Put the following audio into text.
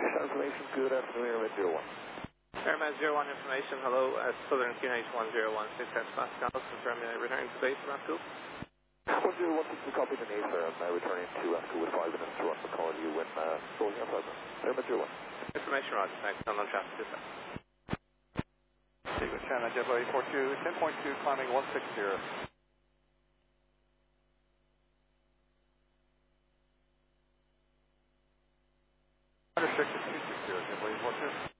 Information, good afternoon, Airman 01. Airman 01 information, hello, Southern QNH 1016 Pascal, confirming I return to base around 2. 1016 to copy the name, sir. I'm returning to Oscar with 5 minutes to run the call you when going on 5 minutes. Airman 01. Information, roger, thanks, on traffic, good time. Sequence China JetBlue 842, 10.2, climbing 160. Restricted 260, JetBlue 842.